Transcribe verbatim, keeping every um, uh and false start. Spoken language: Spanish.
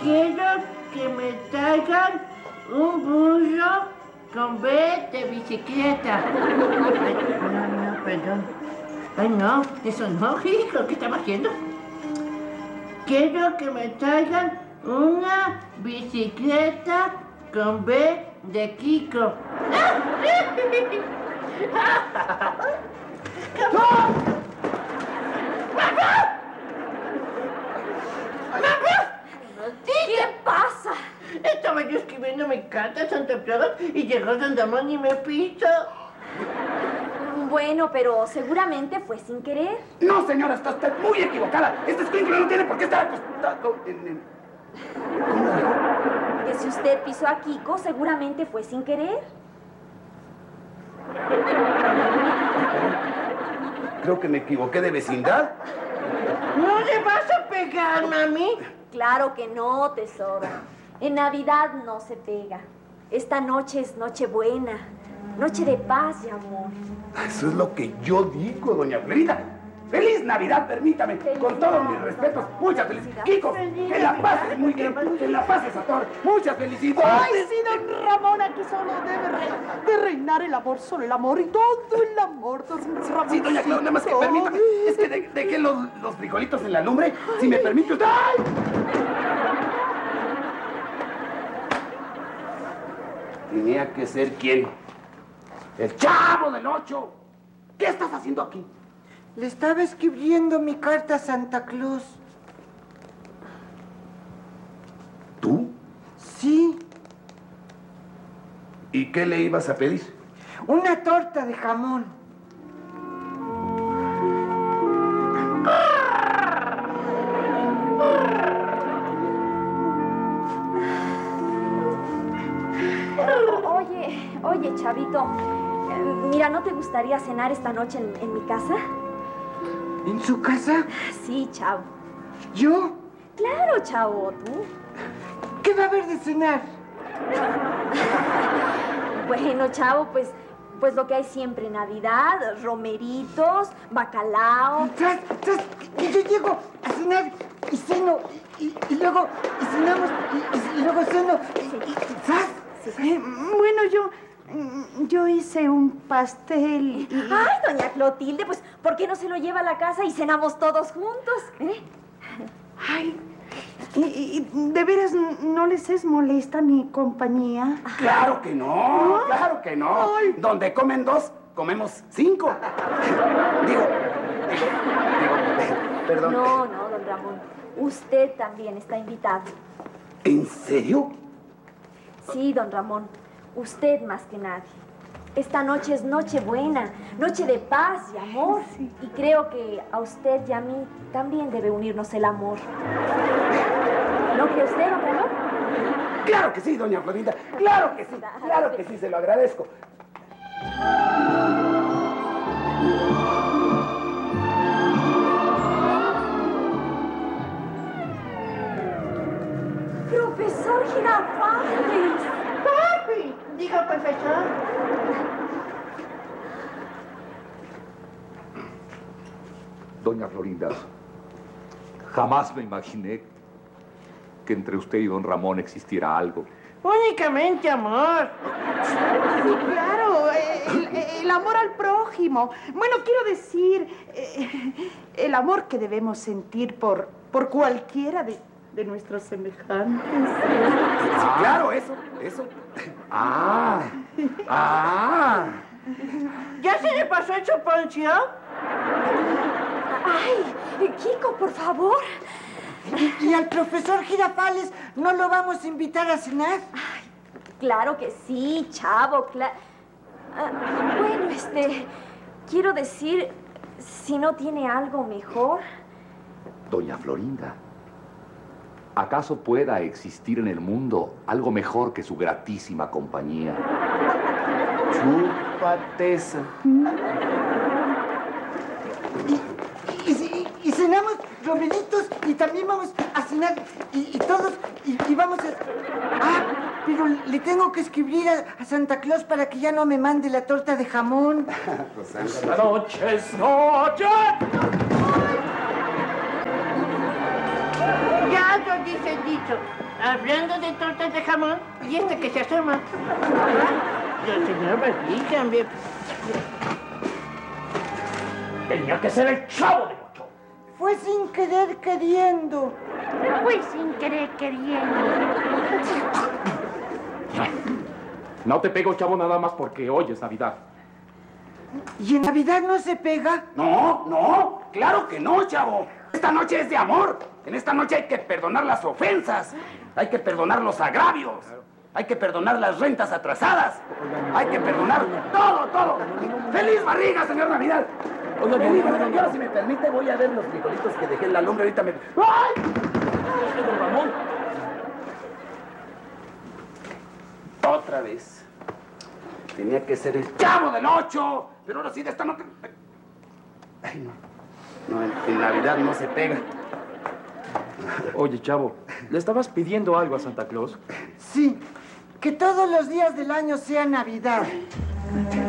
Quiero que me traigan un burro con B de bicicleta. Ay, no, no, perdón. Ay, no, eso no, hijo, ¿qué estaba haciendo? Quiero que me traigan una bicicleta con B de Kiko. ¡No! ¿Qué pasa? Estaba yo escribiendo mi carta a Santa Claus y llegó Don Ramón y me piso. Bueno, pero seguramente fue sin querer. No, señora, está usted muy equivocada. Este escuinclo no tiene por qué estar acostado en... en... Que si usted pisó a Kiko, seguramente fue sin querer. Creo que me equivoqué de vecindad. ¿No le vas a pegar, mami? Claro que no, tesoro. En Navidad no se pega. Esta noche es noche buena, noche de paz y amor. Eso es lo que yo digo, doña Florinda. ¡Feliz Navidad! Permítame, Feliz con todos Navidad. mis respetos, muchas felicidades. Kiko, Feliz que la Navidad. pases muy bien, que la pases a todos. Muchas felicidades. Ay, sí, don Ramón, aquí solo debe re- de reinar el amor, solo el amor y todo el amor, don Ramón. Sí, doña Claudia, nada más que permítame. Es que de- dejé los, los frijolitos en la lumbre. Si me permite usted. ¡Ay! Tenía que ser quién. El Chavo del Ocho. ¿Qué estás haciendo aquí? Le estaba escribiendo mi carta a Santa Claus. ¿Tú? Sí, ¿Y qué le ibas a pedir? una torta de jamón. Oye, oye, Chavito, eh, mira, ¿no te gustaría cenar esta noche en, en mi casa? ¿En su casa? Sí, Chavo. ¿Yo? Claro, Chavo, tú. ¿Qué va a haber de cenar? Bueno, Chavo, pues, pues lo que hay siempre en Navidad, romeritos, bacalao. Tras, tras, que yo llego a cenar y ceno, y, y luego y cenamos, y, y- y luego ceno, y, y, ¿tras? Eh, bueno, yo, yo hice un pastel y... Ay, doña Clotilde, pues, ¿por qué no se lo lleva a la casa y cenamos todos juntos? ¿Eh? Ay, y, y- y ¿de veras no les es molesta mi compañía? Claro que no, claro que no. Ay. Donde comen dos, comemos cinco. Digo, digo, digo, perdón. No, no, don Ramón. Usted también está invitado. ¿En serio? Sí, don Ramón. Usted más que nadie. Esta noche es noche buena, noche de paz y amor. Sí. Y creo que a usted y a mí también debe unirnos el amor. ¿No cree usted, don Ramón? Claro que sí, doña Florinda. Claro que sí, claro que sí, se lo agradezco. ¡Profesor Girafales! ¡Papi! Dijo profesor. Doña Florinda, jamás me imaginé que entre usted y don Ramón existiera algo. Únicamente amor. Sí, claro, eh, el, el amor al prójimo. Bueno, quiero decir, eh, el amor que debemos sentir por, por cualquiera de, de nuestros semejantes. Sí, claro, eso, eso. Ah, ah. ¿Ya se le pasó el chuponcio? ¡Ay! Kiko, por favor. ¿Y, y al profesor Girafales no lo vamos a invitar a cenar? Claro que sí, Chavo, claro. bueno, este, quiero decir, si no tiene algo mejor. Doña Florinda, ¿acaso pueda existir en el mundo algo mejor que su gratísima compañía? Chúpate esa. Y, y- y cenamos romeritos y también vamos a cenar y, y todos y, y vamos a... Ah, pero le tengo que escribir a, a Santa Claus para que ya no me mande la torta de jamón. Esta noche es noche. Ya lo dice el dicho. hablando de tortas de jamón, y este que se asoma. Yo, señor, dígame. Tenía que ser el Chavo del Ocho. Fue sin querer queriendo. Fue sin querer queriendo. No te pego, Chavo, nada más porque hoy es Navidad. ¿Y en Navidad no se pega? No, no, claro que no, Chavo. Esta noche es de amor. En esta noche hay que perdonar las ofensas. Hay que perdonar los agravios. Hay que perdonar las rentas atrasadas. Hay que perdonar todo, todo. ¡Feliz barriga, señor Navidad! Oiga, feliz barriga. Y ahora, si me permite, voy a ver los frijolitos que dejé en la lumbre. Ahorita me... ¡Ay! ¡Ay, don Ramón! Otra vez. Tenía que ser el Chavo del Ocho. Pero ahora sí, de esta noche... Ay, no. No, en, en Navidad no se pega. Oye, Chavo, ¿le estabas pidiendo algo a Santa Claus? Sí, que todos los días del año sea Navidad.